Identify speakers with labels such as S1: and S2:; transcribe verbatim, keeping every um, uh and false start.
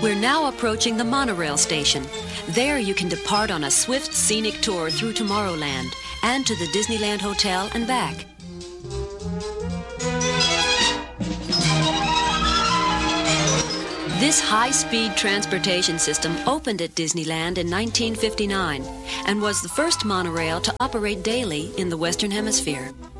S1: We're now approaching the monorail station. There you can depart on a swift scenic tour through Tomorrowland and to the Disneyland Hotel and back. This high-speed transportation system opened at Disneyland in nineteen fifty-nine and was the first monorail to operate daily in the Western Hemisphere.